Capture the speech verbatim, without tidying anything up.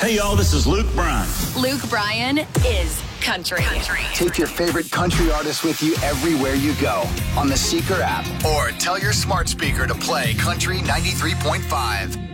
Hey, y'all, this is Luke Bryan. Luke Bryan is country. country. Take your favorite country artists with you everywhere you go on the Seeker app. Or tell your smart speaker to play Country ninety-three point five.